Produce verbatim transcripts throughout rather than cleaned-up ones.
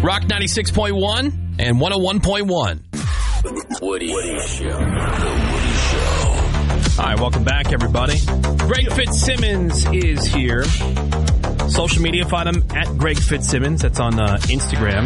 Rock ninety-six point one and one oh one point one. Woody, Woody Show. The Woody Show. All right, welcome back, everybody. Greg Fitzsimmons is here. Social media, find him at Greg Fitzsimmons. That's on uh, Instagram.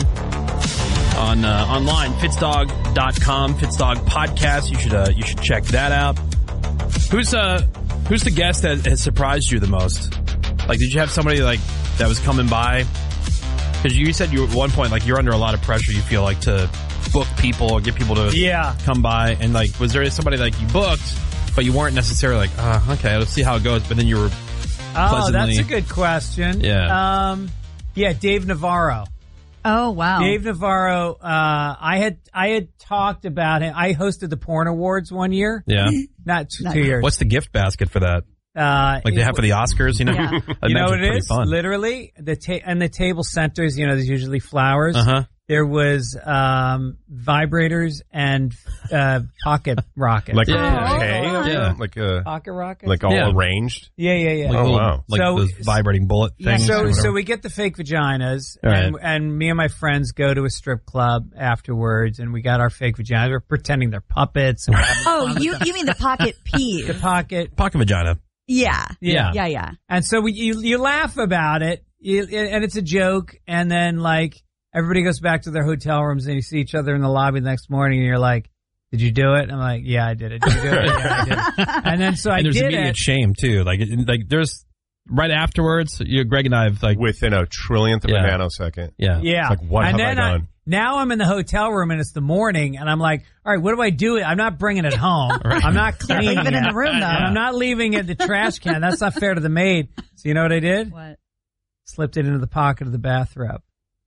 On uh, online, fitzdog dot com, Fitzdog Podcast. You should uh, you should check that out. Who's uh who's the guest that has surprised you the most? Like, did you have somebody like that was coming by? Because you said you at one point, like, you're under a lot of pressure. You feel like to book people or get people to yeah. come by, and like, was there somebody like you booked, but you weren't necessarily like, oh, okay, let's see how it goes. But then you were oh, pleasantly... that's a good question. Yeah, um, yeah, Dave Navarro. Oh, wow. Dave Navarro, uh, I had I had talked about him. I hosted the Porn Awards one year. Yeah. Not two, two years. What's the gift basket for that? Uh, like they have for the Oscars, you know? Yeah. I you know what it pretty is? Fun. Literally, the ta- and the table centers, you know, there's usually flowers. Uh-huh. There was um, vibrators and uh, pocket rockets. Like Yeah. a bouquet? Oh, yeah. Like a, pocket rockets? like all Yeah. arranged? Yeah, yeah, yeah. Like Oh, little, wow. Like So- those vibrating bullet Yeah. things. or So, whatever. so we get the fake vaginas, Right. and, and me and my friends go to a strip club afterwards, and we got our fake vaginas. We're pretending they're puppets. And we're having Oh, fun. you you mean the pocket the peeve? pocket, Pocket vagina. Yeah. yeah. Yeah, yeah. And so we, you, you laugh about it, you, and it's a joke, and then like everybody goes back to their hotel rooms, and you see each other in the lobby the next morning, and you're like, "Did you do it?" I'm like, "Yeah, I did it." Did you do it? Yeah, I did it. And then so I And there's did immediate it. shame too. Like, it- like there's right afterwards. You, Greg and I have like, Within a trillionth of Yeah. a nanosecond. yeah, Yeah. It's like, what and have I then done? now I'm in the hotel room and it's the morning, and I'm like, all right, what do I do? I'm not bringing it home. I'm not Can't cleaning leave it in the room, though. And I'm not leaving it in the trash can. That's not fair to the maid. So you know what I did? What? Slipped it into the pocket of the bathrobe.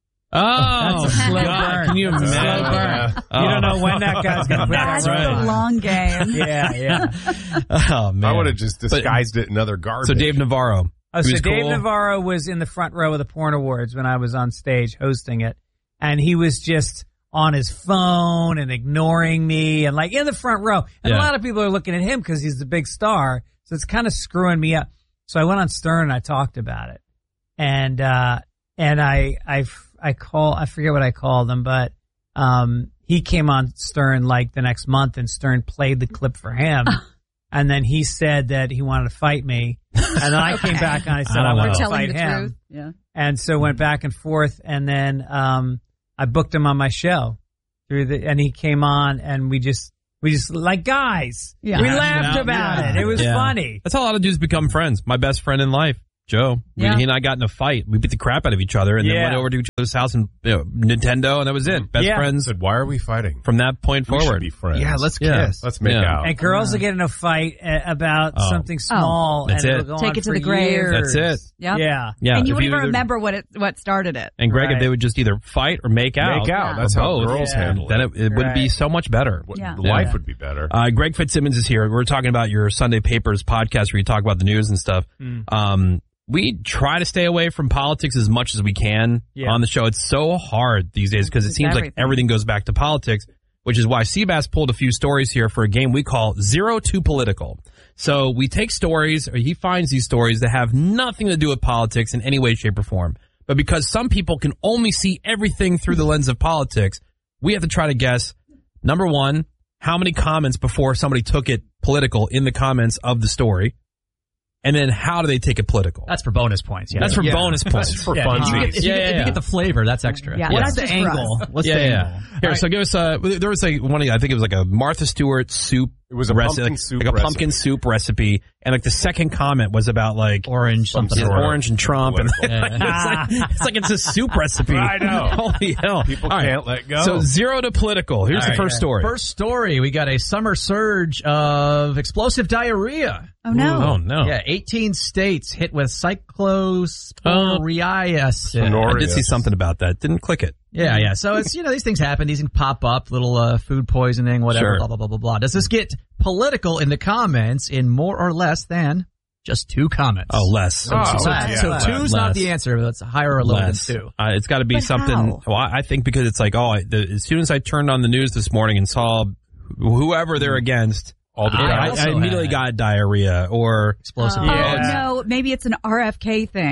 Oh, That's a slow God, burn. Can you That's a slow imagine? burn. Oh. You don't know when that guy's going to put That's that the right. long game. Yeah, yeah. Oh man, I would have just disguised it in other garbage. So Dave Navarro. Oh, He so was Dave cool? Navarro was in the front row of the Porn Awards when I was on stage hosting it, and he was just on his phone and ignoring me, and like in the front row. And Yeah. a lot of people are looking at him because he's the big star, so it's kind of screwing me up. So I went on Stern and I talked about it, and uh, and I I I call I forget what I called him, but um, he came on Stern like the next month, and Stern played the clip for him. And then he said that he wanted to fight me. And then I came back and I said I I don't want know. to Telling fight the him. truth. Yeah. And so went back and forth. And then um, I booked him on my show through the, and he came on, and we just we just like guys. Yeah. We Hashed it laughed out. about Yeah. it. It was Yeah. funny. That's how a lot of dudes become friends. My best friend in life, Joe. We, Yeah. He and I got in a fight. We beat the crap out of each other, and then Yeah. went over to each other's house and you know, Nintendo, and that was it. Best Yeah. friends said, why are we fighting? from that point We forward. should be friends. Yeah, let's Yeah. kiss. Let's make Yeah. out. And girls will get in a fight uh, about Oh. something small. That's and it. it'll go Take on it to for the grave. years. That's it. Yep. Yeah. Yeah, And you if wouldn't even either- remember what it what started it. And Greg, Right. if they would just either fight or make out, Make out. Yeah. That's or how both, girls Yeah. handle then it. it, it would be Right. so much better. What- Yeah. the Life Yeah. would be better. Uh, Greg Fitzsimmons is here. We're talking about your Sunday Papers podcast where you talk about the news and stuff. Mm. Um, we try to stay away from politics as much as we can Yeah. on the show. It's so hard these days because it It's seems like everything. everything goes back to politics, which is why Seabass pulled a few stories here for a game we call Zero to Political. So we take stories, or he finds these stories that have nothing to do with politics in any way, shape, or form. But because some people can only see everything through the lens of politics, we have to try to guess, number one, how many comments before somebody took it political in the comments of the story. And then how do they take it political? That's for bonus points. Yeah. That's for Yeah. bonus points. That's for Yeah, fun. if you, get, if, you Yeah, get, yeah, if you yeah. get the flavor, that's extra. Yeah, What's that's the just for angle? us. What's yeah, the yeah. angle? Here, so give us a. There was like one. I think it was like a Martha Stewart soup. It was a reci- pumpkin like, soup like a pumpkin recipe. soup recipe, and like the second comment was about like Orange something. yeah, sort of orange and Trump, and political. it's, like, it's like it's a soup recipe. I know. Holy hell! People All right. can't let go. So zero to political. Here's All the right. first story. First story, we got a summer surge of explosive diarrhea. Oh no. Oh no! Yeah, eighteen states hit with cyclosporiasis. Sonor- I did see something about that. Didn't click it. Yeah, yeah. So it's, you know, these things happen. These can pop up, little uh, food poisoning, whatever, Sure. blah, blah, blah, blah, blah. Does this get political in the comments in more or less than just two comments? Oh, less. Oh, So, yeah. so two's not Less. the answer, but it's higher or lower Less. than two. Uh, it's got to be But something. how? Well, I I think because it's like, oh, I, the, as soon as I turned on the news this morning and saw whoever they're against, All the I, I, also I immediately had- got diarrhea or Explosive. Oh Yeah. no, maybe it's an R F K thing.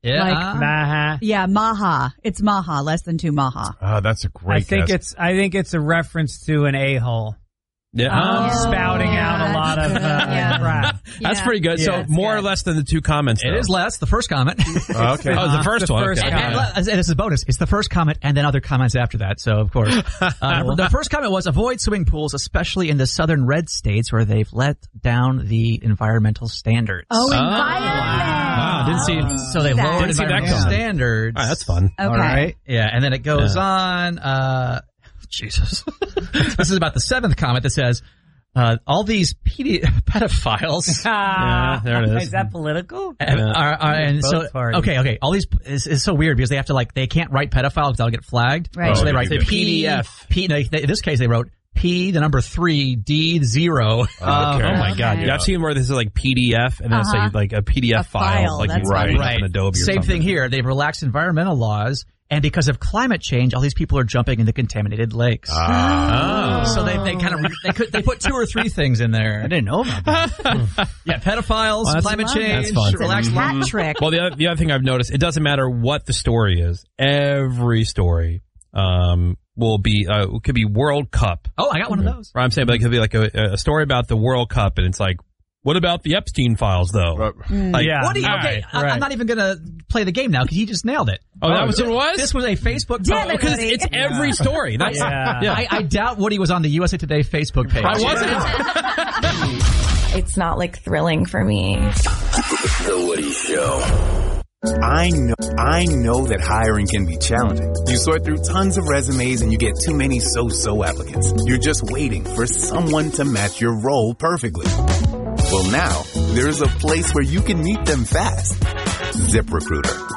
Yeah. Like- Maha. Yeah, maha. It's maha, less than two maha. Ah, that's a great I think guess. it's I think it's a reference to an a-hole. Yeah. Um, Oh. spouting yeah, out a lot of uh, yeah. crap. That's Yeah. pretty good. Yeah, so it's more good. or less than the two comments. It though. is less, the first comment. Oh, okay. Oh, the first The one. first okay. comment. And, and, and this is a bonus. It's the first comment and then other comments after that. So, of course. Uh, the first comment was avoid swimming pools, especially in the southern red states where they've let down the environmental standards. Oh, Oh, environment. wow. Didn't see- So they That- lowered Didn't see that environmental coming. standards. All right, that's fun. Okay. All right. Yeah. And then it goes Yeah. on. Uh, Jesus. This is about the seventh comment that says, uh, all these pedi- pedophiles. Yeah, there it is. Is that political? And, are, are, and Both so, parties. okay, okay. All these is is so weird because they have to like they can't write pedophile because they'll get flagged. Right. So they Oh, write okay. P P D F. P. No, they, in this case, they wrote P, the number three, D zero. Okay. Oh my god! Okay. Yeah, I've seen where this is like P D F and then Uh-huh. it's like, like a P D F A file, like that's you write funny. it up in Adobe. Or Same something. thing here. They've relaxed environmental laws, and because of climate change, all these people are jumping into contaminated lakes. Ah. Oh. So they they kind of they could they put two or three things in there. I didn't know about that. Yeah, pedophiles, Well, that's- climate that's change, fun. relaxed Hat laws. trick. Well, the other, the other thing I've noticed, it doesn't matter what the story is. Every story um, will be uh, could be World Cup. Oh, I got one of those. Right, I'm saying, but it could be like a, a story about the World Cup, and it's like, what about the Epstein files, though? Uh, Like, Yeah. What do you? all Okay, right, I, right. I'm not even gonna play the game now because he just nailed it. Oh, that was what it was? This was a Facebook. Damn it, because Woody. It's every story. That's Yeah. yeah. I, I doubt Woody was on the U S A Today Facebook page. I wasn't. It's not like thrilling for me. The Woody Show. I know, I know that hiring can be challenging. You sort through tons of resumes and you get too many so-so applicants. You're just waiting for someone to match your role perfectly. Well, now there's a place where you can meet them fast. ZipRecruiter.